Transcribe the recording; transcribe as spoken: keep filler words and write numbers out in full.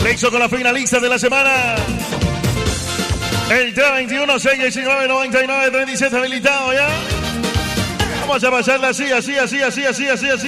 Sexo con la finalista de la semana. El tres veintiuno, seis diecinueve, noventa y nueve, treinta y siete habilitado ya. Vamos a pasarla así, así, así, así, así, así, así.